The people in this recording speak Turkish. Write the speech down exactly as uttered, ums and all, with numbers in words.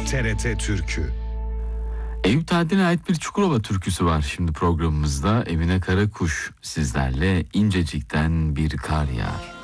T R T Türkü. Eyüp Tatlı'na ait bir Çukurova türküsü var şimdi programımızda. Emine Karakuş sizlerle incecikten bir kar yağar.